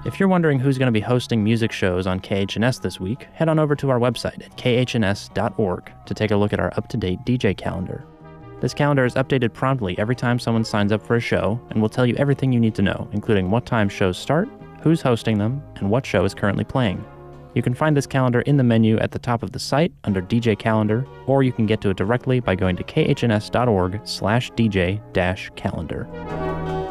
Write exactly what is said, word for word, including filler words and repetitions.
If you're wondering who's going to be hosting music shows on K H N S this week, head on over to our website at k h n s dot org to take a look at our up-to-date D J calendar. This calendar is updated promptly every time someone signs up for a show and will tell you everything you need to know, including what time shows start, who's hosting them, and what show is currently playing. You can find this calendar in the menu at the top of the site under D J Calendar, or you can get to it directly by going to k h n s dot org slash d j dash calendar.